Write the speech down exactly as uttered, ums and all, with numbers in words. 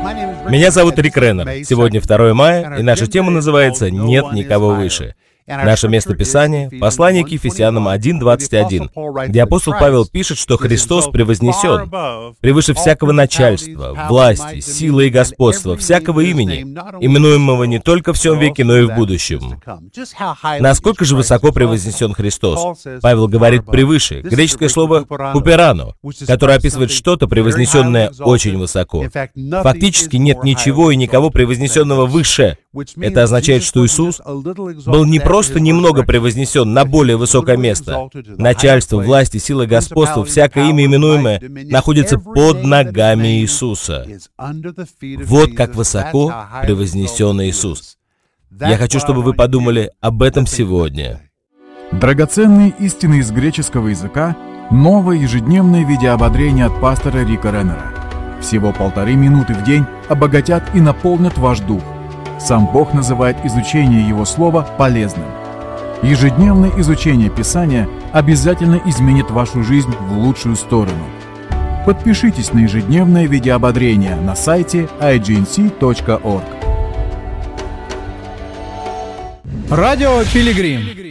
Меня зовут Рик Реннер. Сегодня второе мая, и наша тема называется «Нет никого выше». Наше местописание — послание к Ефесянам один двадцать один, где апостол Павел пишет, что Христос превознесен превыше всякого начальства, власти, силы и господства, всякого имени, именуемого не только в всем веке, но и в будущем. Насколько же высоко превознесен Христос? Павел говорит «превыше». Греческое слово «хуперано», которое описывает что-то, превознесенное очень высоко. Фактически нет ничего и никого превознесенного выше. Это означает, что Иисус был не просто немного превознесен на более высокое место. Начальство, власть и сила господства, всякое имя именуемое, находится под ногами Иисуса. Вот как высоко превознесен Иисус. Я хочу, чтобы вы подумали об этом сегодня. Драгоценные истины из греческого языка — новое ежедневное видеоободрение от пастора Рика Реннера. Всего полторы минуты в день обогатят и наполнят ваш дух. Сам Бог называет изучение Его Слова полезным. Ежедневное изучение Писания обязательно изменит вашу жизнь в лучшую сторону. Подпишитесь на ежедневное видеоободрение на сайте ай джи эн си точка орг. Радио Пилигрим.